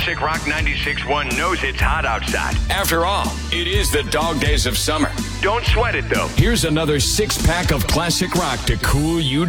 Classic Rock 96.1 knows it's hot outside. After all, it is the dog days of summer. Don't sweat it, though. Here's another 6-pack of classic rock to cool you